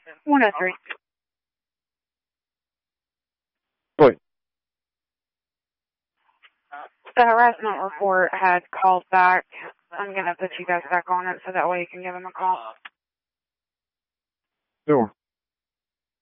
103. Wait. The harassment report had called back. I'm going to put you guys back on it so that way you can give them a call. Sure.